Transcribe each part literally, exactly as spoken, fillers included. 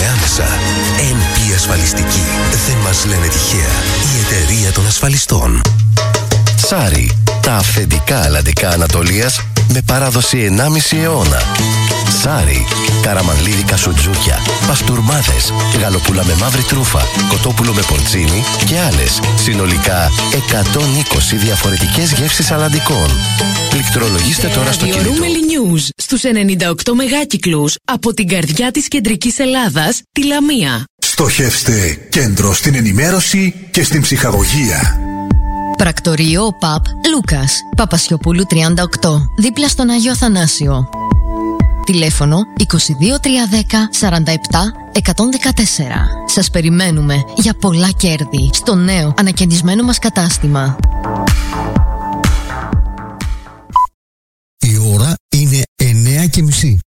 άμεσα. εν πι Ασφαλιστική. Δεν μας λένε τυχαία. Η εταιρεία των ασφαλιστών. Σάρι. Τα αυθεντικά αλλαντικά Ανατολίας με παράδοση ενάμιση αιώνα. Σάρι. Καραμανλίδικα σουτζούκια, παστούρμάδες, γαλοπούλα με μαύρη τρούφα, κοτόπουλο με πορτσίνι και άλλες. Συνολικά εκατόν είκοσι διαφορετικές γεύσεις αλλαντικών. Πληκτρολογήστε τώρα στο κινητό. Ρούμελι News στους ενενήντα οκτώ μεγάκυκλους από την καρδιά της κεντρικής Ελλάδας, τη Λαμία. Στοχεύστε κέντρο στην ενημέρωση και στην ψυχαγωγία. Πρακτορείο ΠΑΠ Λούκας, Παπασιοπούλου τριάντα οκτώ, δίπλα στον Άγιο Αθανάσιο. Τηλέφωνο είκοσι δύο τριακόσια δέκα σαράντα επτά εκατόν δεκατέσσερα. Σας περιμένουμε για πολλά κέρδη στο νέο ανακαινισμένο μας κατάστημα. Η ώρα είναι εννιά και μισή.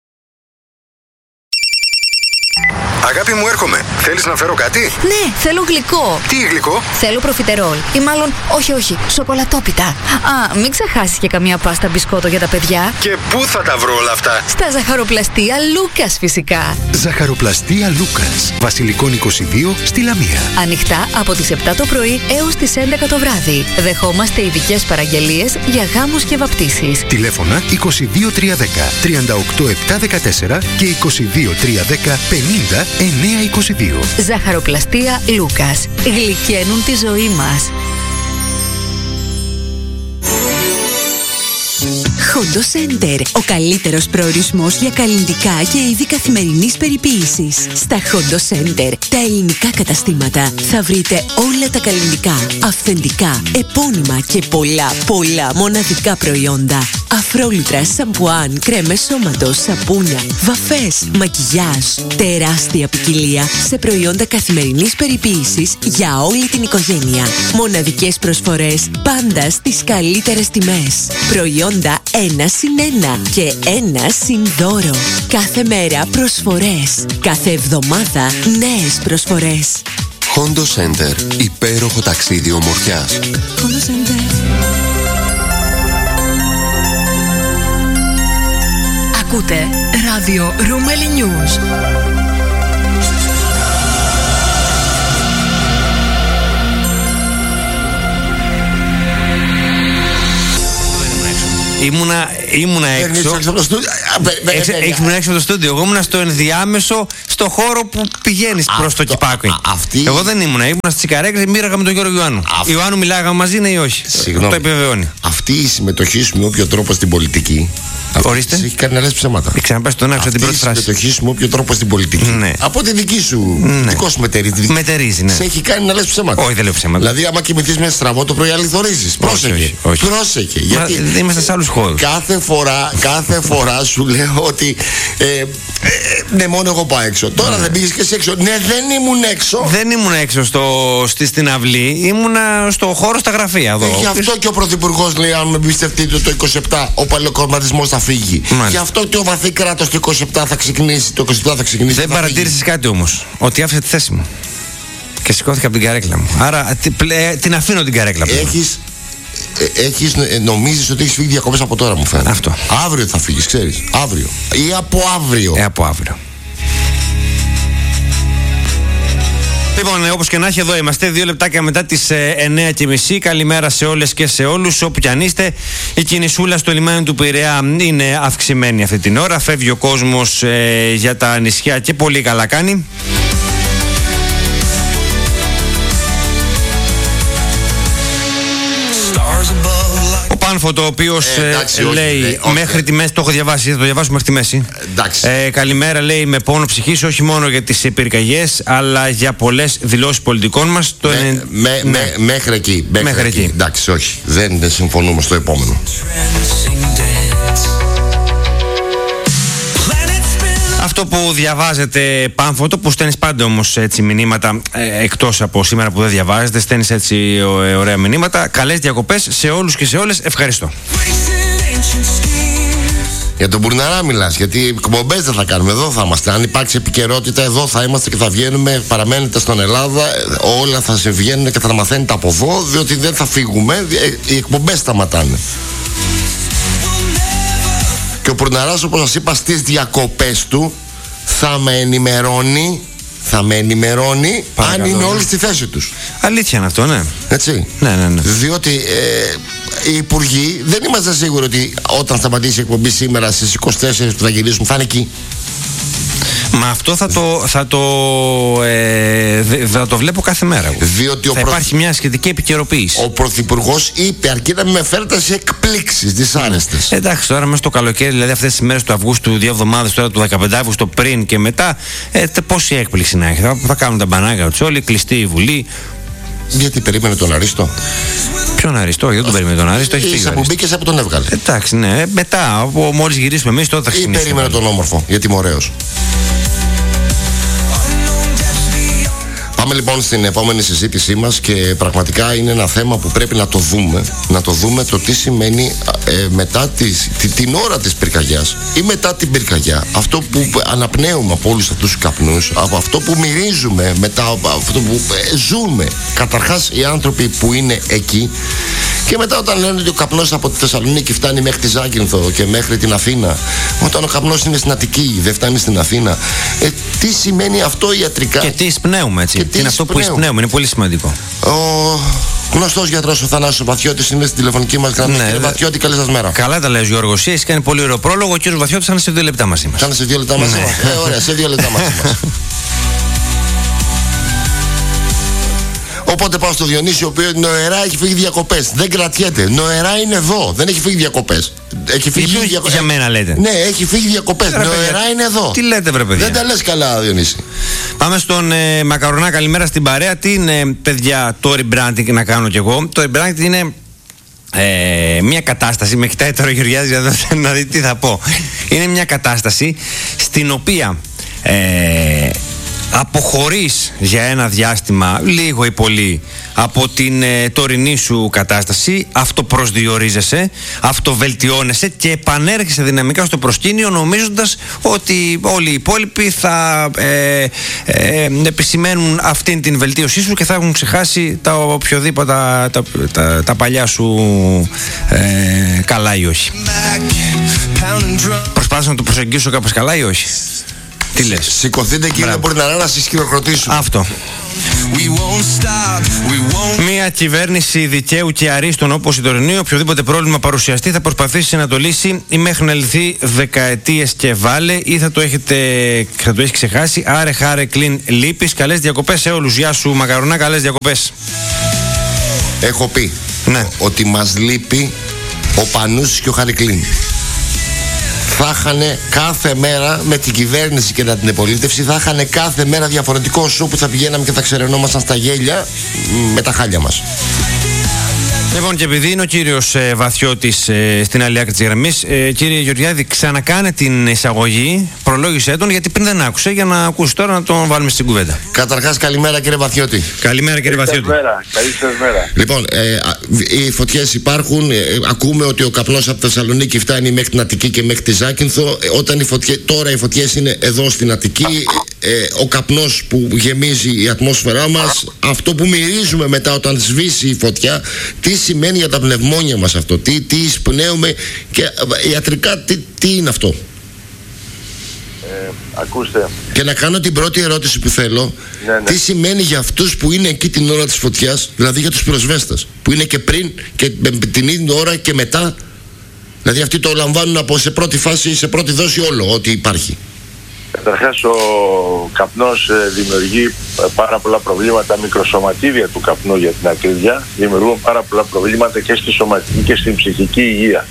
Αγάπη μου, έρχομαι. Θέλεις να φέρω κάτι? Ναι, θέλω γλυκό. Τι γλυκό? Θέλω προφιτερόλ. Ή μάλλον, όχι, όχι, σοκολατόπιτα. Α, μην ξεχάσεις και καμία πάστα μπισκότο για τα παιδιά. Και πού θα τα βρω όλα αυτά? Στα ζαχαροπλαστεία Λούκας, φυσικά. Ζαχαροπλαστεία Λούκας. Βασιλικών είκοσι δύο στη Λαμία. Ανοιχτά από τις επτά το πρωί έως τις έντεκα το βράδυ. Δεχόμαστε ειδικές παραγγελίες για γάμους και βαπτίσεις. Τηλέφωνα είκοσι δύο τριακόσια δέκα τριάντα οκτώ επτακόσια δεκατέσσερα και είκοσι δύο τριακόσια δέκα πενήντα εννιακόσια είκοσι δύο. Ζαχαροπλαστεία Λούκας. Γλυκαίνουν τη ζωή μας. Hondo Center. Ο καλύτερος προορισμός για καλλυντικά και είδη καθημερινής περιποίησης. Στα Hondo Center, τα ελληνικά καταστήματα, θα βρείτε όλα τα καλλυντικά, αυθεντικά, επώνυμα και πολλά, πολλά μοναδικά προϊόντα. Αφρόλουτρα, σαμπουάν, κρέμες σώματος, σαπούνια, βαφές, μακιγιάζ. Τεράστια ποικιλία σε προϊόντα καθημερινής περιποίησης για όλη την οικογένεια. Μοναδικές προσφορές πάντα στις καλύτερες τιμές. Προϊόντα ένα συν ένα και ένα συν δώρο. Κάθε μέρα προσφορές. Κάθε εβδομάδα νέες προσφορές. Hondo Center. Υπέροχο ταξίδι ομορφιάς. Hondo Center. Ακούτε ράδιο Ρούμελι News. Ήμουνα, ήμουνα έξω. Ήμουν έξω από το στούντιο. Εγώ ήμουνα στο ενδιάμεσο, στο χώρο που πηγαίνεις προς το Κυπάκο. Εγώ δεν ήμουνα. Ήμουνα στις Καρέκλες, μοίραγα με τον Γιώργο Ιωάννου. Ιωάννου μιλάγαμε μαζί, ναι ή όχι? Συγγνώμη. Το επιβεβαιώνει. Αυτή η συμμετοχή σου με όποιο τρόπο στην πολιτική. Ορίστε. Έχει κάνει να λες ψέματα. Ξαναπες τον άκουσα την πρώτη φράση. Η συμμετοχή σου με όποιο τρόπο στην πολιτική. Ναι. Από τη δική σου. Ναι. Δικό σου μετερίζει. Μετερίζει, ναι. Σε έχει κάνει να λες ψέματα. Όχι, δεν λέω ψέματα. Δηλαδή, άμα κοιμηθείς μέσα στραβό το πρωί, αληθωρίζεις. Πρόσεχε. Όχι, όχι. Πρόσεχε. Μα, Γιατί είμαστε σε άλλους χώρους. Κάθε φορά, κάθε φορά σου λέω ότι. Ε, ε, ναι, μόνο εγώ πάω έξω. Τώρα ναι. δεν πήγες και εσύ έξω. Ναι, δεν ήμουν έξω. Δεν ήμουν έξω στο, στη, στην αυλή. Ήμουνα στο χώρο στα γραφεία εδώ. Γι' αυτό και ο Πρωθυπουργός λέει: αν με εμπιστευτείτε το είκοσι επτά, ο παλαιοκομματισμός θα φύγει. Μάλιστα. Γι' αυτό και ο βαθύ κράτος το είκοσι επτά θα ξεκινήσει. Το είκοσι επτά θα ξεκινήσει. Δεν παρατήρησες κάτι όμως? Ότι άφησε τη θέση μου και σηκώθηκα από την καρέκλα μου. Άρα την αφήνω την καρέκλα μου. Έχεις, έχεις, νομίζεις ότι έχεις φύγει διακοπές από τώρα, μου φαίνεται. Αυτό. Αύριο θα φύγεις, ξέρεις. Αύριο. Ή από αύριο. Ε, από αύριο. Λοιπόν, όπως και να έχει, εδώ είμαστε. Δύο λεπτάκια μετά τις εννιά και μισή. Καλημέρα σε όλες και σε όλους. Όπου κι αν είστε, η κινησούλα στο λιμάνι του Πειραιά είναι αυξημένη αυτή την ώρα. Φεύγει ο κόσμος ε, για τα νησιά και πολύ καλά κάνει. Ο Πάνφωτο, ο οποίος ε, ε, λέει όχι, όχι, μέχρι όχι. τη μέση, το έχω διαβάσει, θα το διαβάσω μέχρι τη μέση. Ε, καλημέρα, λέει, με πόνο ψυχής, όχι μόνο για τις πυρκαγιές, αλλά για πολλές δηλώσεις πολιτικών μας. Το με, είναι... με, ναι. με, μέχρι εκεί. Μέχρι, μέχρι εκεί. εκεί. Εντάξει, όχι. Δεν, δεν συμφωνούμε στο επόμενο. Αυτό που διαβάζετε, Πάμφωτο, που στέλνεις πάντα όμως έτσι μηνύματα, ε, εκτός από σήμερα που δεν διαβάζετε, στέλνεις έτσι ε, ωραία μηνύματα. Καλές διακοπές σε όλους και σε όλες. Ευχαριστώ. Για τον Μπουρναρά μιλάς, γιατί εκπομπές δεν θα κάνουμε, εδώ θα είμαστε. Αν υπάρξει επικαιρότητα, εδώ θα είμαστε και θα βγαίνουμε. Παραμένετε στον Ελλάδα, όλα θα σε βγαίνουν και θα τα μαθαίνετε από εδώ, διότι δεν θα φύγουμε. Οι εκπομπές σταματάνε. Και ο Μπουρναράς, όπως σας είπα, στις διακοπές του θα με ενημερώνει, θα με ενημερώνει αν είναι όλοι στη θέση τους. Αλήθεια είναι αυτό, ναι. Έτσι. Ναι, ναι, ναι. Διότι ε, οι υπουργοί δεν είμαστε σίγουροι ότι όταν σταματήσει η εκπομπή σήμερα στις είκοσι τέσσερις που θα γυρίσουν θα είναι εκεί. Μα αυτό θα το, θα το, ε, θα το βλέπω κάθε μέρα. Διότι θα ο προ... υπάρχει μια σχετική επικαιροποίηση. Ο Πρωθυπουργός είπε αρκεί να με φέρετε σε εκπλήξεις δυσάρεστες. Ε, εντάξει, τώρα μέσα στο καλοκαίρι, δηλαδή αυτές τις μέρες του Αυγούστου, δύο εβδομάδες τώρα του δεκαπέντε Αυγούστου πριν και μετά, ε, πόση έκπληξη να έχει. Θα, θα κάνουν τα μπανάκια τους όλοι, κλειστή η Βουλή. Γιατί περίμενε τον Αρίστο. Ποιον Αριστό, δεν τον περίμενε τον Αριστό. Έχει φύγει. Που μπήκε από τον έβγαλε. Εντάξει, ναι. Μετά, μόλις γυρίσουμε εμείς, τότε θα ξεκινήσουμε. Ή περίμενε τον όμορφο, γιατί είμαι ωραίος. Πάμε λοιπόν στην επόμενη συζήτησή μας και πραγματικά είναι ένα θέμα που πρέπει να το δούμε. Να το δούμε το τι σημαίνει ε, μετά τις, τη, την ώρα της πυρκαγιάς ή μετά την πυρκαγιά. Αυτό που αναπνέουμε από όλους αυτούς τους καπνούς, από αυτό που μυρίζουμε, μετά από αυτό που ε, ζούμε. Καταρχάς οι άνθρωποι που είναι εκεί. Και μετά όταν λένε ότι ο καπνός από τη Θεσσαλονίκη φτάνει μέχρι τη Ζάκυνθο και μέχρι την Αθήνα, όταν ο καπνός είναι στην Αττική, δεν φτάνει στην Αθήνα, ε, τι σημαίνει αυτό ιατρικά. Και τι εισπνέουμε, έτσι. Και τι είναι αυτό που εισπνέουμε, είναι πολύ σημαντικό. Ο γνωστός γιατρός ο Θανάσης Βαθιώτης είναι στην τηλεφωνική μας γραμμή. Ναι, κύριε Βαθιώτη, καλή σας μέρα. Καλά τα λες, Γιώργο. Εσύ έχει κάνει πολύ ωραίο πρόλογο. Ο κύριος Βαθιώτης θα είναι σε δύο λεπτά μαζί μας. Θα είναι σε δύο λεπτά μαζί μας. Ε, ωραία, σε δύο λεπτά μαζί μας. Οπότε πάω στο Διονύση, ο οποίος νοερά έχει φύγει διακοπές. Δεν κρατιέται. Νοερά είναι εδώ. Δεν έχει φύγει διακοπές. Έχει φύγει διακοπές. Για μένα λέτε. Ναι, έχει φύγει διακοπές. Νοερά είναι εδώ. Τι λέτε, βρε παιδιά. Δεν τα λες καλά, Διονύση. Πάμε στον ε, Μακαρονά. Καλημέρα στην παρέα. Τι είναι, παιδιά, το rebranding να κάνω κι εγώ. Το rebranding είναι ε, μια κατάσταση. Με κοιτάει τώρα ο Γεωργιάδης για να δει τι θα πω. Είναι μια κατάσταση στην οποία. Ε, αποχωρείς για ένα διάστημα, λίγο ή πολύ, από την ε, τωρινή σου κατάσταση, αυτοπροσδιορίζεσαι, αυτοβελτιώνεσαι και επανέρχεσαι δυναμικά στο προσκήνιο, νομίζοντας ότι όλοι οι υπόλοιποι θα ε, ε, επισημαίνουν αυτήν την βελτίωσή σου και θα έχουν ξεχάσει τα οποιοδήποτε τα, τα, τα, τα παλιά σου ε, καλά ή όχι. Προσπάθησα να το προσεγγίσω κάπως καλά ή όχι. Τι λες? Σηκωθείτε και δεν μπορεί να σας χειροκροτήσουν. Αυτό. Μια κυβέρνηση δικαίου και αρίστων όπως η τωρινή, οποιοδήποτε πρόβλημα παρουσιαστεί θα προσπαθήσει να το λύσει ή μέχρι να λυθεί δεκαετίες και βάλε, ή θα το έχετε θα το έχει ξεχάσει. Άρε χάρε κλίν λύπης. Καλές διακοπές σε όλους. Γεια σου Μακαρονά, καλές διακοπές. Έχω πει ναι. ότι μας λείπει ο Πανούσης και ο Χαρικλίν. Θα είχαν κάθε μέρα με την κυβέρνηση και την αντιπολίτευση, θα είχαν κάθε μέρα διαφορετικό σου που θα πηγαίναμε και θα ξερενόμασταν στα γέλια με τα χάλια μας. Λοιπόν, και επειδή είναι ο κύριος ε, Βαθιώτης ε, στην άλλη άκρη της γραμμής, ε, κύριε Γεωργιάδη, ξανακάνε την εισαγωγή, προλόγησέ τον, γιατί πριν δεν άκουσε, για να ακούσει τώρα να τον βάλουμε στην κουβέντα. Καταρχάς, καλημέρα κύριε Βαθιώτη. Καλημέρα κύριε Βαθιώτη. Καλημέρα, καλή σας μέρα. Λοιπόν, ε, οι φωτιές υπάρχουν, ε, ακούμε ότι ο καπνός από τη Θεσσαλονίκη φτάνει μέχρι την Αττική και μέχρι τη Ζάκυνθο. Ε, όταν οι φωτιές, τώρα οι φωτιές είναι εδώ στην Αττική, ε, ο καπνός που γεμίζει η ατμόσφαιρά μας, αυτό που μυρίζουμε μετά όταν σβήσει η φωτιά, τι σημαίνει για τα πνευμόνια μας αυτό, τι, τι εισπνέουμε και ιατρικά τι, τι είναι αυτό. Ε, ακούστε. Και να κάνω την πρώτη ερώτηση που θέλω. Ναι, ναι. Τι σημαίνει για αυτούς που είναι εκεί την ώρα της φωτιάς, δηλαδή για τους πυροσβέστες που είναι και πριν και την ίδια ώρα και μετά, δηλαδή αυτοί το λαμβάνουν από σε πρώτη φάση ή σε πρώτη δόση όλο ό,τι υπάρχει. Καταρχάς ο καπνός δημιουργεί πάρα πολλά προβλήματα, μικροσωματίδια του καπνού για την ακρίβεια δημιουργούν πάρα πολλά προβλήματα και στη σωματική και στην ψυχική υγεία.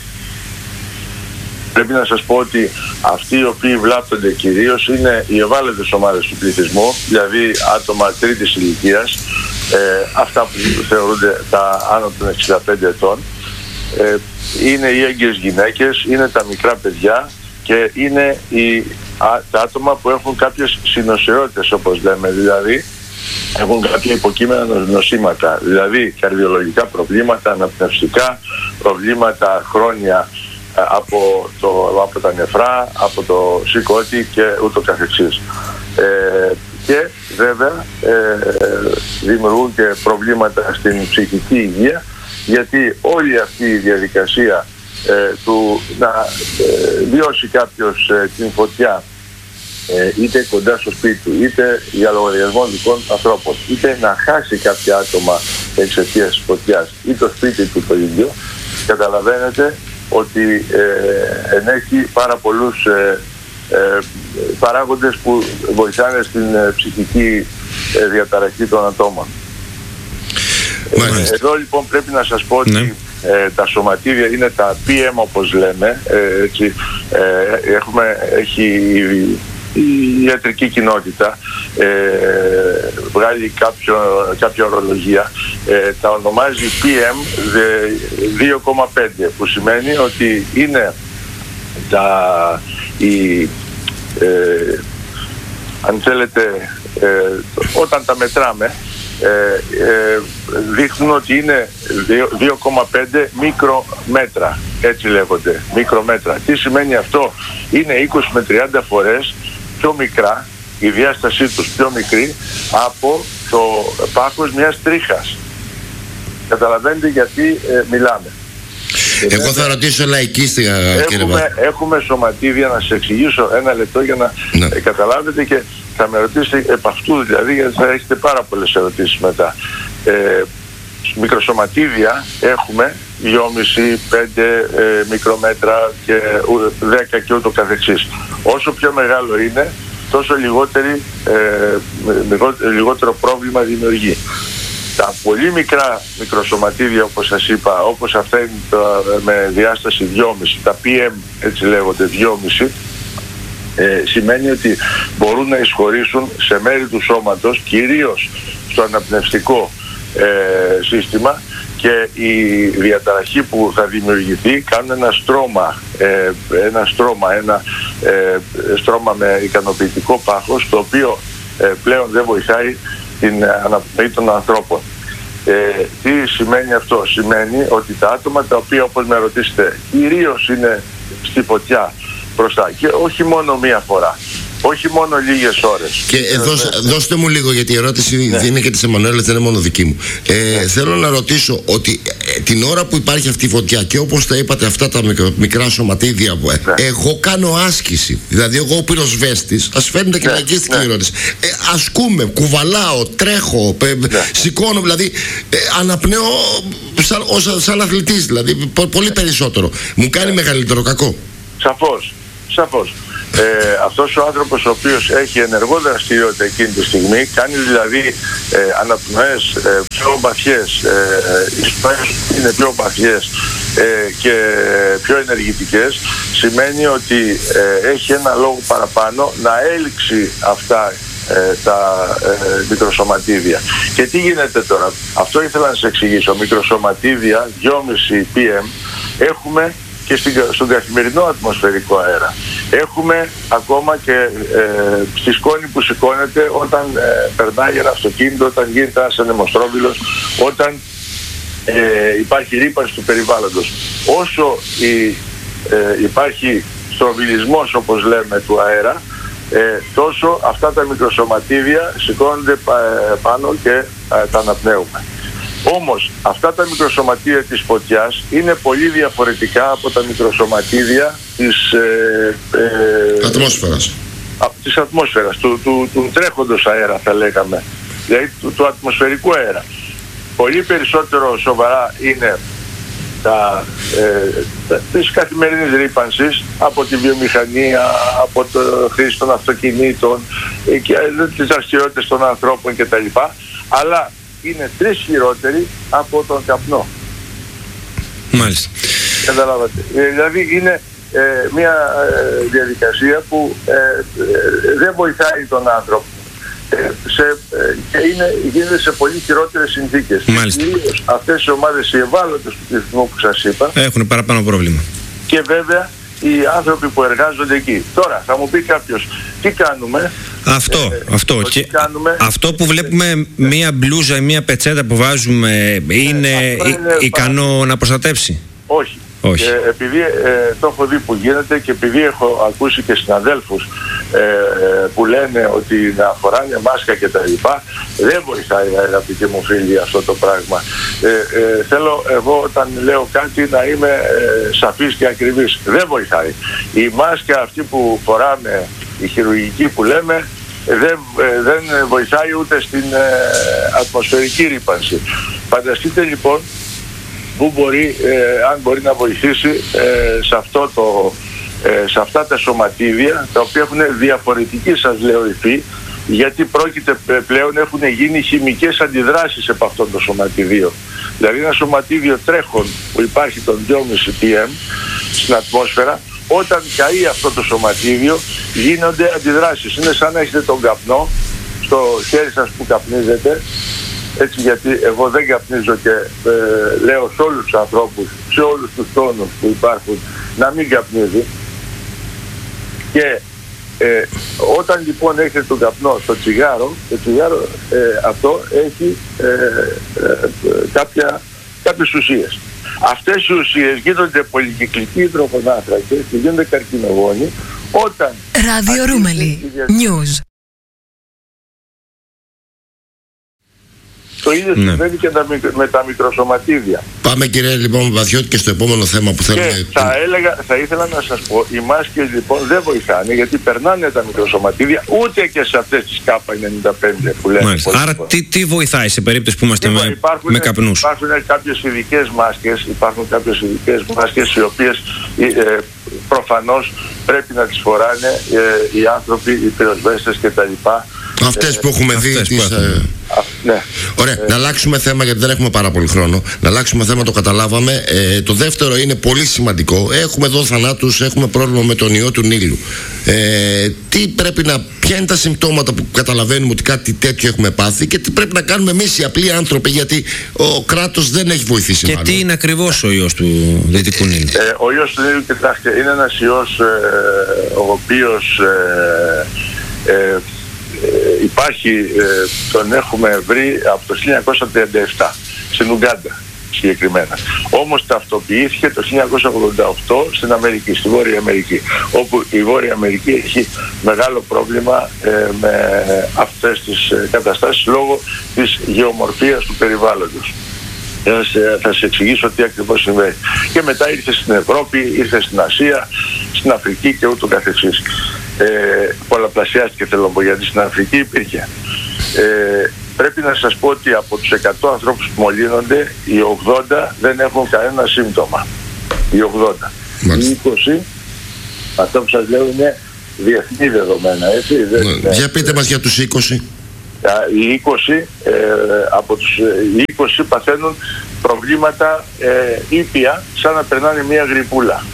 Πρέπει να σας πω ότι αυτοί οι οποίοι βλάπτονται κυρίως είναι οι ευάλωτες ομάδες του πληθυσμού, δηλαδή άτομα τρίτης ηλικίας, ε, αυτά που θεωρούνται τα άνω των εξήντα πέντε ετών, ε, είναι οι έγκυες γυναίκες, είναι τα μικρά παιδιά και είναι οι, α, τα άτομα που έχουν κάποιες συνοσιότητες όπως λέμε, δηλαδή έχουν κάποια υποκείμενα νοσήματα, δηλαδή καρδιολογικά προβλήματα, αναπνευστικά προβλήματα χρόνια από, το, από τα νεφρά, από το σηκώτη και ούτω καθεξής. Ε, και βέβαια ε, δημιουργούν και προβλήματα στην ψυχική υγεία, γιατί όλη αυτή η διαδικασία ε, του να ε, βιώσει κάποιος ε, την φωτιά είτε κοντά στο σπίτι του, είτε για λογαριασμό δικών ανθρώπων, είτε να χάσει κάποια άτομα εξαιτίας της φωτιάς ή το σπίτι του το ίδιο, καταλαβαίνετε ότι ε, ενέχει πάρα πολλούς ε, ε, παράγοντες που βοηθάνε στην ε, ψυχική ε, διαταραχή των ατόμων. Ε, εδώ λοιπόν πρέπει να σας πω ναι. ότι ε, τα σωματίδια είναι τα πι εμ όπως λέμε, ε, έτσι, ε, έχουμε, έχει η ιατρική κοινότητα ε, βγάλει κάποιο, κάποια ορολογία, ε, τα ονομάζει πι εμ δύο κόμμα πέντε, που σημαίνει ότι είναι τα, η, ε, αν θέλετε, ε, όταν τα μετράμε ε, ε, δείχνουν ότι είναι δύο κόμμα πέντε μικρομέτρα, έτσι λέγονται, μικρομέτρα. Τι σημαίνει αυτό? Είναι είκοσι με τριάντα φορές πιο μικρά, η διάστασή τους πιο μικρή από το πάχος μιας τρίχας. Καταλαβαίνετε γιατί ε, μιλάμε. Εγώ θα ρωτήσω λαϊκίστηκα, κύριε έχουμε, έχουμε σωματίδια, να σας εξηγήσω ένα λεπτό για να ναι. ε, καταλάβετε, και θα με ρωτήσετε επ' αυτού, δηλαδή, γιατί θα έχετε πάρα πολλές ερωτήσεις μετά. Ε, μικροσωματίδια έχουμε δυόμισι με πέντε ε, μικρομέτρα και δέκα και ούτω καθεξής. Όσο πιο μεγάλο είναι, τόσο λιγότερη, ε, λιγότερο πρόβλημα δημιουργεί. Τα πολύ μικρά μικροσωματίδια, όπως σας είπα, όπως αυτά είναι τα, με διάσταση δυόμισι, τα πι εμ έτσι λέγονται, δυόμισι, ε, σημαίνει ότι μπορούν να εισχωρήσουν σε μέρη του σώματος, κυρίως στο αναπνευστικό ε, σύστημα, και η διαταραχή που θα δημιουργηθεί κάνουν ένα στρώμα, ε, ένα στρώμα, ένα ε, στρώμα με ικανοποιητικό πάχος, το οποίο ε, πλέον δεν βοηθάει την αναπνοή των ανθρώπων. Ε, τι σημαίνει αυτό? Σημαίνει ότι τα άτομα τα οποία, όπως με ρωτήσετε, κυρίως είναι στη φωτιά μπροστά, και όχι μόνο μία φορά, όχι μόνο λίγες ώρες. Και ε, δώσ, δώστε μου λίγο, γιατί η ερώτηση ναι. είναι και της Εμμανουέλας, δεν είναι μόνο δική μου. Ε, ναι. Θέλω να ρωτήσω ότι ε, την ώρα που υπάρχει αυτή η φωτιά, και όπως τα είπατε αυτά τα μικρο, μικρά σωματίδια που, ε, ναι. εγώ κάνω άσκηση. Δηλαδή εγώ ο πυροσβέστης, ας φαίνεται και λαϊκίστικη ναι. ερώτηση. Ε, ασκούμε, κουβαλάω, τρέχω, ε, ναι. σηκώνω, δηλαδή ε, αναπνέω σαν, σαν, σαν αθλητής, δηλαδή πο, πολύ περισσότερο. Μου κάνει ναι. μεγαλύτερο κακό. Σαφώς, σαφώς. Ε, αυτός ο άνθρωπος ο οποίος έχει ενεργό δραστηριότητα εκείνη τη στιγμή, κάνει δηλαδή ε, αναπνοές ε, πιο βαθιές, ε, οι σπνοές είναι πιο βαθιές ε, και πιο ενεργητικές, σημαίνει ότι ε, έχει ένα λόγο παραπάνω να έλξει αυτά ε, τα ε, μικροσωματίδια. Και τι γίνεται τώρα? Αυτό ήθελα να σας εξηγήσω. Μικροσωματίδια δυόμισι πι εμ έχουμε και στον καθημερινό ατμοσφαιρικό αέρα. Έχουμε ακόμα και ε, στη σκόνη που σηκώνεται όταν ε, περνάει ένα αυτοκίνητο, όταν γίνεται ένας ανεμοστρόβιλος, όταν ε, υπάρχει ρύπανση του περιβάλλοντος. Όσο η, ε, υπάρχει στροβιλισμός, όπως λέμε, του αέρα, ε, τόσο αυτά τα μικροσωματίδια σηκώνονται πα, πάνω και ε, τα αναπνέουμε. Όμως αυτά τα μικροσωματίδια της φωτιάς είναι πολύ διαφορετικά από τα μικροσωματίδια της ε, ε, ατμόσφαιρας, α, της ατμόσφαιρας του, του, του τρέχοντος αέρα, θα λέγαμε, δηλαδή του, του ατμοσφαιρικού αέρα. Πολύ περισσότερο σοβαρά είναι τα, ε, τα, της καθημερινής ρύπανσης από τη βιομηχανία, από το χρήση των αυτοκινήτων ε, και ε, τις δραστηριότητες των ανθρώπων κτλ. Αλλά είναι τρεις χειρότεροι από τον καπνό. Μάλιστα. Καταλάβατε. Ε, δηλαδή είναι ε, μια ε, διαδικασία που ε, ε, δεν βοηθάει τον άνθρωπο. Ε, σε, ε, και είναι, γίνεται σε πολύ χειρότερες συνθήκες. Μάλιστα. Κυρίως αυτές οι ομάδες, οι ευάλωτες του πληθυσμού που σας είπα, έχουν παραπάνω πρόβλημα. Και βέβαια οι άνθρωποι που εργάζονται εκεί. Τώρα θα μου πει κάποιος, τι κάνουμε? Αυτό, ε, αυτό. Και κάνουμε, αυτό που βλέπουμε ε, μία μπλούζα ή μία πετσέτα που βάζουμε είναι, ε, είναι ικανό πάρα... να προστατεύσει? Όχι. Όχι. Ε, επειδή ε, το έχω δει που γίνεται και επειδή έχω ακούσει και συναδέλφους ε, που λένε ότι να φοράνε μάσκα και τα λοιπά, δεν βοηθάει, αγαπητοί μου φίλοι, αυτό το πράγμα. Ε, ε, θέλω εγώ όταν λέω κάτι να είμαι ε, σαφής και ακριβής. Δεν βοηθάει. Η μάσκα αυτή που φοράμε η χειρουργική που λέμε, δεν, δεν βοηθάει ούτε στην ε, ατμοσφαιρική ρύπανση. Φανταστείτε λοιπόν που μπορεί, ε, αν μπορεί να βοηθήσει ε, σε, αυτό το, ε, σε αυτά τα σωματίδια, τα οποία έχουν διαφορετική, σας λέω, υφή, γιατί πρόκειται πλέον, έχουν γίνει χημικές αντιδράσεις από αυτό το σωματίδιο. Δηλαδή ένα σωματίδιο τρέχον που υπάρχει των δυόμισι πι εμ στην ατμόσφαιρα, όταν καεί αυτό το σωματίδιο γίνονται αντιδράσεις. Είναι σαν να έχετε τον καπνό στο χέρι σας που καπνίζετε, έτσι, γιατί εγώ δεν καπνίζω και ε, λέω σε όλους τους ανθρώπους, σε όλους τους τόνους που υπάρχουν, να μην καπνίζει. Και ε, όταν λοιπόν έχετε τον καπνό στο τσιγάρο, το τσιγάρο ε, αυτό έχει ε, ε, ε, κάποια, κάποιες ουσίες. Αυτές οι ουσίες γίνονται πολυκυκλικοί υδρογονάνθρακες και γίνονται καρκινογόνοι όταν... Ράδιο Ρούμελι, News. Το ίδιο ναι. συμβαίνει και με τα μικροσωματίδια. Πάμε κύριε λοιπόν Βαθιώτη και στο επόμενο θέμα που θέλουμε. Και θα, έλεγα, θα ήθελα να σας πω, οι μάσκες λοιπόν δεν βοηθάνε, γιατί περνάνε τα μικροσωματίδια ούτε και σε αυτές τις κάπα ενενήντα πέντε που λένε. Άρα τι, τι βοηθάει σε περίπτωση που είμαστε με, υπάρχουν, με καπνούς? Υπάρχουν κάποιες ειδικές μάσκες, υπάρχουν κάποιες ειδικές μάσκες οι οποίες ε, προφανώς πρέπει να τις φοράνε ε, οι άνθρωποι, οι πυροσβέστες κτλ. Αυτές που έχουμε δει τις... Α, ναι. Ωραία, ε, να αλλάξουμε θέμα γιατί δεν έχουμε πάρα πολύ χρόνο. Να αλλάξουμε θέμα, το καταλάβαμε. Ε, το δεύτερο είναι πολύ σημαντικό. Έχουμε εδώ θανάτους, έχουμε πρόβλημα με τον ιό του Νείλου. Ε, τι πρέπει να, ποια είναι τα συμπτώματα που καταλαβαίνουμε ότι κάτι τέτοιο έχουμε πάθει και τι πρέπει να κάνουμε εμείς οι απλοί άνθρωποι, γιατί ο κράτος δεν έχει βοηθήσει. Και μάλλον. τι είναι ακριβώς ο ιός του Δυτικού Νείλου? Ε, ο ιός του Νείλου, κοιτάξτε, είναι ένας ιός ε, ο οποίος ε, ε, Ε, υπάρχει, ε, τον έχουμε βρει από το χίλια εννιακόσια τριάντα επτά στην Ουγκάντα συγκεκριμένα. Όμως ταυτοποιήθηκε το χίλια εννιακόσια ογδόντα οκτώ στην Αμερική, στη Βόρεια Αμερική, όπου η Βόρεια Αμερική έχει μεγάλο πρόβλημα ε, με αυτές τις ε, καταστάσεις λόγω της γεωμορφίας του περιβάλλοντος. Θα σε, θα σε εξηγήσω τι ακριβώς συμβαίνει. Και μετά ήρθε στην Ευρώπη, ήρθε στην Ασία, στην Αφρική και ούτω καθεξής. Ε, πολλαπλασιάστηκε, θέλω να πω, γιατί στην Αφρική υπήρχε. Ε, πρέπει να σας πω ότι από τους εκατό ανθρώπους που μολύνονται, οι ογδόντα δεν έχουν κανένα σύμπτωμα. Οι ογδόντα. Οι είκοσι, αυτό που σας λέω είναι διεθνή δεδομένα, έτσι. Δεν είναι... Για πείτε μας για τους είκοσι. Οι είκοσι, ε, από τους, οι είκοσι παθαίνουν προβλήματα ε, ήπια, σαν να περνάνε μια γρυπούλα.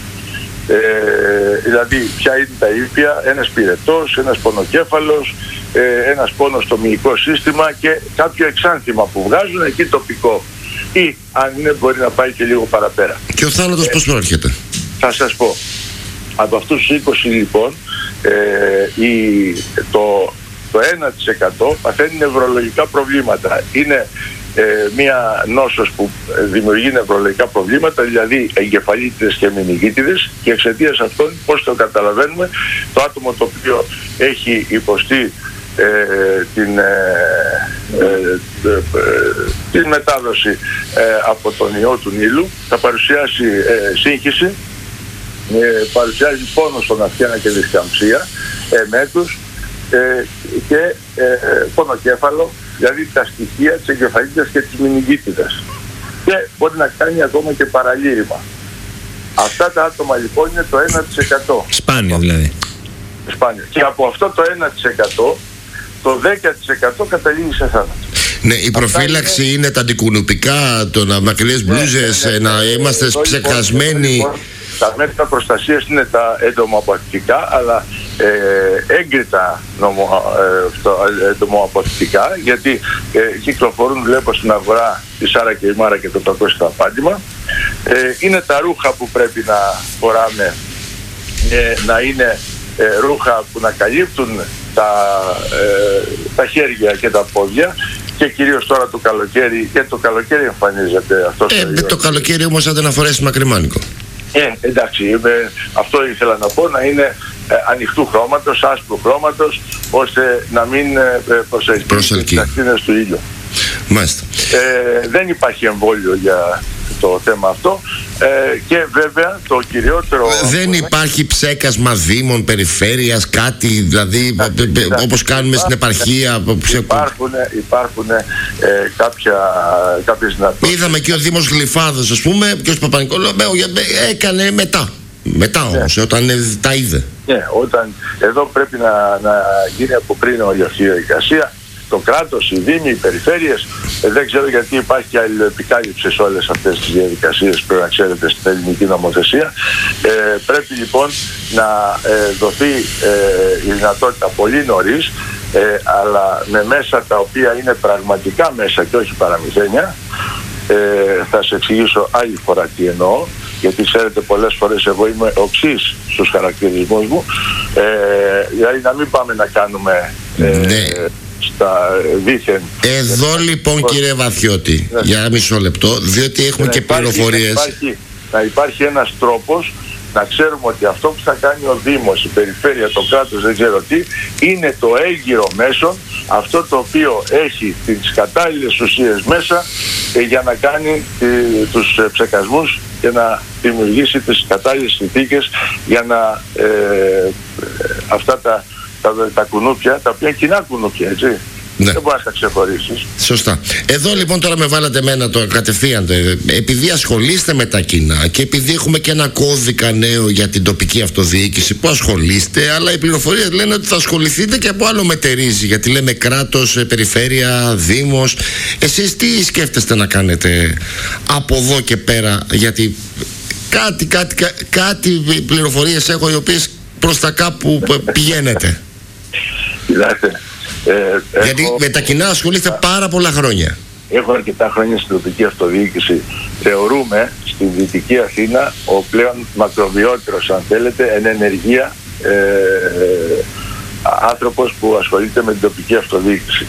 Ε, δηλαδή ποια είναι τα ήπια? Ένας πυρετός, ένας πονοκέφαλος, ε, ένας πόνος στο μυϊκό σύστημα και κάποιο εξάνθημα που βγάζουν εκεί τοπικό, ή αν είναι μπορεί να πάει και λίγο παραπέρα. Και ο θάνατος ε, πώς προέρχεται? Θα σας πω, από αυτούς τους είκοσι λοιπόν ε, η, το, το ένα τοις εκατό παθαίνει νευρολογικά προβλήματα. Είναι Ε, μία νόσος που δημιουργεί νευρολογικά προβλήματα, δηλαδή εγκεφαλίτιδες και μηνυγίτιδες, και εξαιτίας αυτών, πώς το καταλαβαίνουμε, το άτομο το οποίο έχει υποστεί ε, την, ε, ε, ε, την μετάδοση ε, από τον ιό του Νείλου θα παρουσιάσει ε, σύγχυση, ε, παρουσιάζει πόνο στον αυτιά και δισκαμψία, εμέτους ε, και ε, πονοκέφαλο, δηλαδή τα στοιχεία της εγκεφαλίτιδας και της μηνυγίτιδας, και μπορεί να κάνει ακόμα και παραλήρημα. Αυτά τα άτομα λοιπόν είναι το ένα τοις εκατό. Σπάνιο δηλαδή. Σπάνιο. Και από αυτό το ένα τοις εκατό το δέκα τοις εκατό καταλήγει σε θάνατο. Ναι, η προφύλαξη είναι... είναι τα αντικουνουπικά, το να μακριές μπλούζες, ναι, ναι, ναι, να ναι, είμαστε ναι, ψεκασμένοι. Λοιπόν, τα μέτρα προστασίας είναι τα εντομοαπαθητικά, αλλά ε, έγκριτα νομο, ε, εντομοαπαθητικά, γιατί ε, κυκλοφορούν, βλέπω στην αγορά, η Σάρα και η Μάρα και το παγκόσμιο στο απάντημα. Ε, είναι τα ρούχα που πρέπει να φοράμε, ε, να είναι ε, ρούχα που να καλύπτουν τα, ε, τα χέρια και τα πόδια, και κυρίως τώρα το καλοκαίρι, και το καλοκαίρι εμφανίζεται αυτό. Ε, το, το καλοκαίρι όμως άντε να φορέσει μακριμάνικο. Ε, εντάξει, με, αυτό ήθελα να πω, να είναι ε, ανοιχτού χρώματος, άσπρου χρώματος, ώστε να μην ε, προσελκύει τις ακτίνες του ήλιου. Μάλιστα. Ε, δεν υπάρχει εμβόλιο για το θέμα αυτό, Ε, και βέβαια το κυριότερο... Δεν υπάρχει ψέκασμα δήμων, περιφέρειας, κάτι δηλαδή όπως κάνουμε στην επαρχία? Υπάρχουν, υπάρχουν ε, κάποια, κάποιες δυνατότητες. Είδαμε και ο Δήμος Γλυφάδος, ας πούμε, και ο Παπα-Νικολάου έκανε μετά. Μετά όμως, ναι. Όταν τα είδε. Ναι, όταν εδώ πρέπει να, να γίνει από πριν όλη αυτή η διαδικασία. Το κράτος, οι δήμοι, οι περιφέρειες, ε, δεν ξέρω γιατί υπάρχει και αλληλοεπικάλυψη σε όλες αυτές τις διαδικασίες, πρέπει να ξέρετε, στην ελληνική νομοθεσία. Ε, πρέπει λοιπόν να ε, δοθεί ε, η δυνατότητα πολύ νωρίς, ε, αλλά με μέσα τα οποία είναι πραγματικά μέσα και όχι παραμυθένια. Ε, θα σε εξηγήσω άλλη φορά τι εννοώ, γιατί ξέρετε πολλές φορές εγώ είμαι οξύς στους χαρακτηρισμούς μου, ε, δηλαδή να μην πάμε να κάνουμε... Ε, ναι. Στα δίθεν. Εδώ λοιπόν κύριε Βαθιώτη, ναι. Για μισό λεπτό, διότι έχουμε να και υπάρχει, πληροφορίες. Να υπάρχει, να υπάρχει ένας τρόπος να ξέρουμε ότι αυτό που θα κάνει ο Δήμος, η Περιφέρεια, το κράτος, δεν ξέρω τι, είναι το έγκυρο μέσον, αυτό το οποίο έχει τις κατάλληλες ουσίες μέσα ε, για να κάνει ε, τους ε, ψεκασμούς και να δημιουργήσει τις κατάλληλες συνθήκες για να ε, ε, αυτά τα Τα, τα κουνούπια, τα οποία είναι κοινά κουνούπια, έτσι. Ναι. Δεν μπορεί να τα ξεχωρίσεις. Σωστά. Εδώ λοιπόν τώρα με βάλατε εμένα το κατευθείαν. Επειδή ασχολείστε με τα κοινά και επειδή έχουμε και ένα κώδικα νέο για την τοπική αυτοδιοίκηση που ασχολείστε, αλλά οι πληροφορίες λένε ότι θα ασχοληθείτε και από άλλο μετερίζει. Γιατί λέμε κράτος, περιφέρεια, δήμος. Εσείς τι σκέφτεστε να κάνετε από εδώ και πέρα? Γιατί κάτι, κάτι, κάτι, κάτι πληροφορίες έχω οι οποίες προς τα κάπου πηγαίνετε. Κοιτάξτε, ε, γιατί έχω... με τα κοινά ασχολείστε πάρα πολλά χρόνια. Έχω αρκετά χρόνια στην τοπική αυτοδιοίκηση. Θεωρούμε στη Δυτική Αθήνα ο πλέον μακροβιότερος, αν θέλετε, εν ενεργεία ε, ε, άνθρωπος που ασχολείται με την τοπική αυτοδιοίκηση.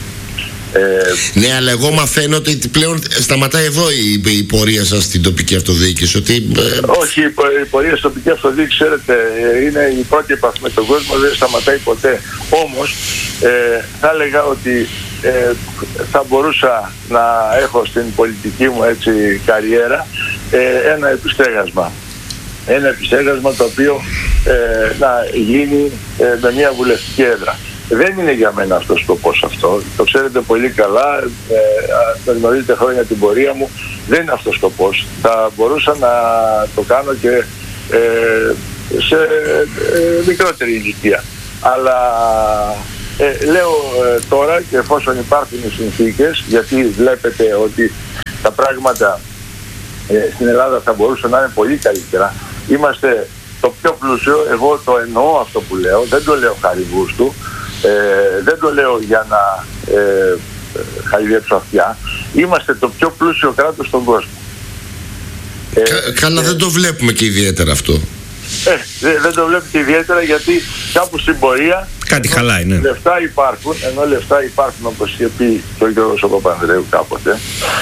Ε, ναι, αλλά εγώ μαθαίνω ότι πλέον σταματάει εδώ η, η πορεία σας στην τοπική αυτοδιοίκηση. Ότι, ε... Όχι, η, η πορεία στην τοπική αυτοδιοίκηση, ξέρετε, είναι η πρώτη επαφή με τον κόσμο, δεν σταματάει ποτέ. Όμως, ε, θα έλεγα ότι ε, θα μπορούσα να έχω στην πολιτική μου έτσι, καριέρα ε, ένα επιστέγασμα. Ένα επιστέγασμα το οποίο ε, να γίνει ε, με μια βουλευτική έδρα. Δεν είναι για μένα αυτός ο σκοπός αυτό. Το ξέρετε πολύ καλά, ε, γνωρίζετε χρόνια την πορεία μου. Δεν είναι αυτός ο σκοπός. Θα μπορούσα να το κάνω και ε, σε ε, μικρότερη ηλικία. Αλλά ε, λέω ε, τώρα, και εφόσον υπάρχουν οι συνθήκες, γιατί βλέπετε ότι τα πράγματα ε, στην Ελλάδα θα μπορούσαν να είναι πολύ καλύτερα. Είμαστε το πιο πλούσιο, εγώ το εννοώ αυτό που λέω, δεν το λέω χαριγούστου. Ε, δεν το λέω για να ε, χαϊδέψω αυτιά. Είμαστε το πιο πλούσιο κράτος στον κόσμο. Ε, Κα, καλά ε, δεν το βλέπουμε και ιδιαίτερα αυτό. Ε, δεν, δεν το βλέπετε ιδιαίτερα γιατί κάπου στην πορεία κάτι χαλάει, ναι. Λεφτά υπάρχουν, ενώ λεφτά υπάρχουν, όπως είχε πει και ο Γιώργος Παπανδρέου κάποτε,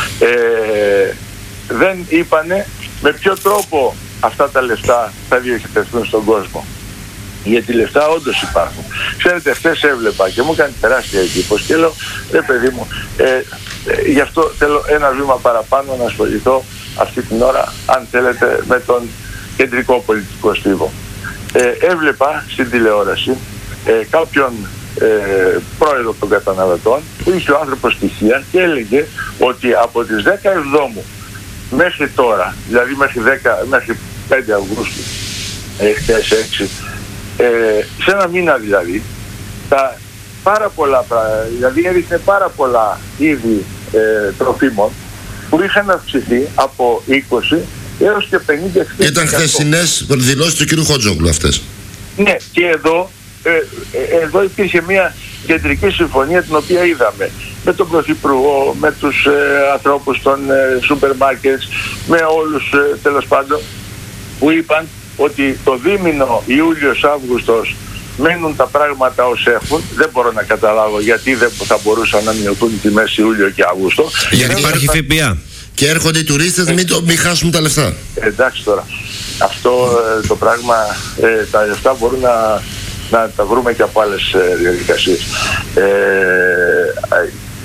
ε, δεν είπανε με ποιο τρόπο αυτά τα λεφτά θα διοχετευτούν στον κόσμο. Γιατί λεφτά όντως υπάρχουν. Ξέρετε, χθες έβλεπα και μου έκανε τεράστια εντύπωση και λέω, ρε παιδί μου, ε, ε, γι' αυτό θέλω ένα βήμα παραπάνω να ασχοληθώ αυτή την ώρα, αν θέλετε, με τον κεντρικό πολιτικό στίβο. Ε, έβλεπα στην τηλεόραση ε, κάποιον ε, πρόεδρο των καταναλωτών που είχε ο άνθρωπος στοιχεία και έλεγε ότι από τις δέκα Εβδόμου μέχρι τώρα, δηλαδή μέχρι, δέκα, μέχρι πέντε Αυγούστου, ε, χθες έξι, Ε, σε ένα μήνα δηλαδή, τα πάρα πολλά, δηλαδή έδειχνε πάρα πολλά είδη ε, τροφίμων που είχαν αυξηθεί από είκοσι έως και πενήντα εξήντα τοις εκατό. Ήταν χθεσινές δηλώσεις του κ. Χότζογλου αυτές. Ναι, και εδώ, ε, ε, εδώ υπήρχε μια κεντρική συμφωνία την οποία είδαμε με τον Πρωθυπουργό, με τους ε, ανθρώπους των ε, σούπερ μάρκετ, με όλους ε, τέλος πάντων, που είπαν ότι το δίμηνο Ιούλιος-Αύγουστος μένουν τα πράγματα ως έχουν. Δεν μπορώ να καταλάβω γιατί δεν θα μπορούσαν να μειωθούν οι τιμές Ιούλιο και Αύγουστο. Γιατί υπάρχει ΦΠΑ. Και έρχονται οι τουρίστες, μην, το, μην χάσουν τα λεφτά. Ε, εντάξει τώρα. Αυτό ε, το πράγμα, ε, τα λεφτά μπορούν να, να τα βρούμε και από άλλες ε, διαδικασίες. Ε, ε, θέλω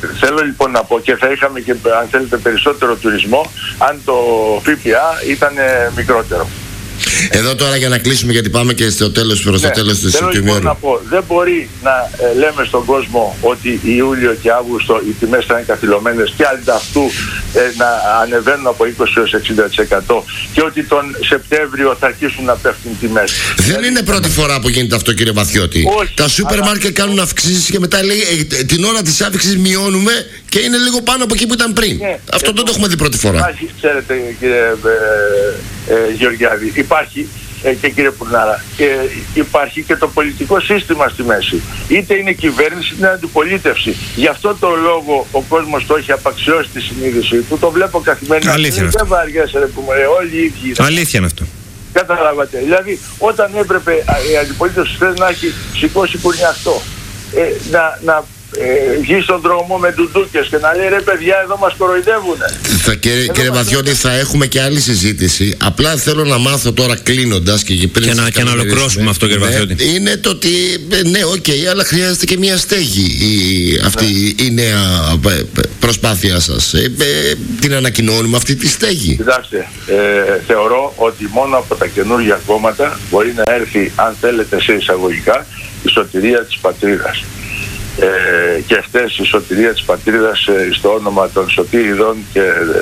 λοιπόν να πω, και θα είχαμε και αν θέλετε περισσότερο τουρισμό αν το ΦΠΑ ήταν μικρότερο. Εδώ τώρα για να κλείσουμε, γιατί πάμε και στο τέλος, προς το ναι, τέλος της θέλω λοιπόν να πω, δεν μπορεί να ε, λέμε στον κόσμο ότι Ιούλιο και Αύγουστο οι τιμές θα είναι καθυλωμένες και ανταυτού ε, να ανεβαίνουν από είκοσι έως εξήντα τοις εκατό και ότι τον Σεπτέμβριο θα αρχίσουν να πέφτουν τιμές. Δεν δηλαδή, είναι πρώτη φορά που γίνεται αυτό, κύριε Βαθιώτη. Όχι, τα σούπερ αλλά... μάρκετ κάνουν αυξήσεις και μετά λέει ε, την ώρα της αύξησης μειώνουμε και είναι λίγο πάνω από εκεί που ήταν πριν. Ναι, αυτό δεν το έχουμε δει πρώτη φορά. Υπάρχει, ξέρετε κύριε ε, ε, Γεωργιάδη, υπάρχει ε, και κύριε Πουρνάρα, ε, υπάρχει και το πολιτικό σύστημα στη μέση. Είτε είναι κυβέρνηση είτε είναι αντιπολίτευση. Γι' αυτό το λόγο ο κόσμος το έχει απαξιώσει τη συνείδηση του. Το βλέπω καθημερινά. Αλήθεια. Δεν βαριέσαι ρε που ε, όλοι οι ίδιοι. Αλήθεια είναι αυτό. Καταλάβατε. Δηλαδή όταν έπρεπε η αντιπολίτευση να έχει σηκώσει κουρνιαχτό, ε, να, να ε, βγει στον δρόμο με ντουντούκες και να λέει ρε παιδιά εδώ μας κοροϊδεύουνε. Θα, κύριε κύριε Βαθιώτη, θα έχουμε και άλλη συζήτηση. Απλά θέλω να μάθω τώρα κλείνοντας και, πριν και, να, και να ολοκληρώσουμε αυτό, κύριε Βαθιώτη. Ναι, είναι το ότι ναι, οκ, okay, αλλά χρειάζεται και μια στέγη η, αυτή ναι. η νέα προσπάθεια σας. Ε, ε, την ανακοινώνουμε αυτή τη στέγη. Κοιτάξτε, ε, θεωρώ ότι μόνο από τα καινούργια κόμματα μπορεί να έρθει, αν θέλετε σε εισαγωγικά, η σωτηρία της πατρίδας. Ε, και χτες η σωτηρία της πατρίδας ε, στο όνομα των σωτήριδων και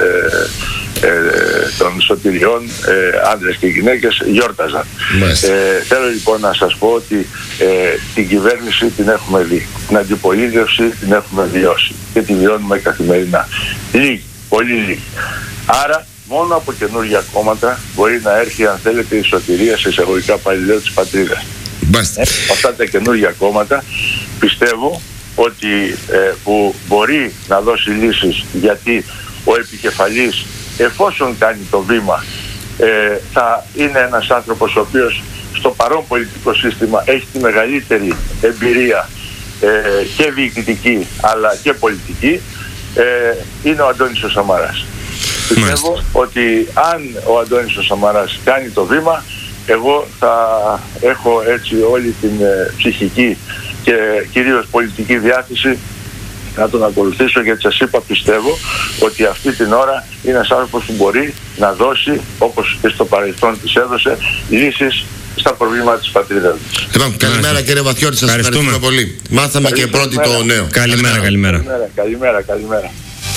ε, ε, των σωτηριών ε, άντρες και γυναίκες γιόρταζαν. Ε, θέλω λοιπόν να σας πω ότι ε, την κυβέρνηση την έχουμε δει, την αντιπολίτευση την έχουμε βιώσει και τη βιώνουμε καθημερινά. Λίγοι, πολύ λίγοι. Άρα μόνο από καινούργια κόμματα μπορεί να έρθει, αν θέλετε, η σωτηρία σε εισαγωγικά πάλι λέω της πατρίδας. Ε, αυτά τα καινούργια κόμματα πιστεύω ότι ε, που μπορεί να δώσει λύσεις, γιατί ο επικεφαλής εφόσον κάνει το βήμα ε, θα είναι ένας άνθρωπος ο οποίος στο παρόν πολιτικό σύστημα έχει τη μεγαλύτερη εμπειρία ε, και διοικητική αλλά και πολιτική, ε, είναι ο Αντώνης ο Σαμαράς. Πιστεύω ότι αν ο Αντώνης ο Σαμαράς κάνει το βήμα, εγώ θα έχω έτσι όλη την ε, ψυχική και κυρίως πολιτική διάθεση να τον ακολουθήσω, γιατί σας είπα πιστεύω ότι αυτή την ώρα είναι ένας άνθρωπος που μπορεί να δώσει, όπως και στο παρελθόν της έδωσε, λύσεις στα προβλήματα της πατρίδας μας. Λοιπόν, καλημέρα κύριε Βαθιώτη, σας ευχαριστούμε πολύ. Μάθαμε και πρώτη το νέο. Καλημέρα, καλημέρα. Καλημέρα, καλημέρα, καλημέρα.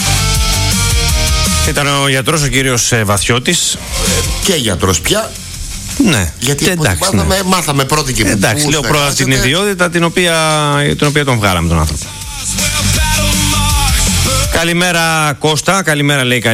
Ήταν ο γιατρός ο κύριος Βαθιώτης. Και γιατρός πια. Ναι, γιατί εντάξει, μάθαμε, ναι. μάθαμε πρώτη και εντάξει, λέω πρώτα την ιδιότητα την οποία, την οποία τον βγάλαμε τον άνθρωπο. Καλημέρα Κώστα, καλημέρα λέει.